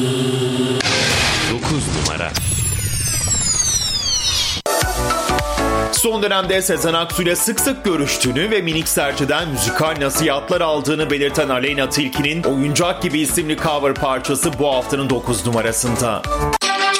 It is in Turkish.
numara. Son dönemde Sezen Aksu'yla sık sık görüştüğünü ve Minik Serçe'den müzikal nasihatler aldığını belirten Aleyna Tilki'nin Oyuncak Gibi isimli cover parçası bu haftanın 9 numarasında.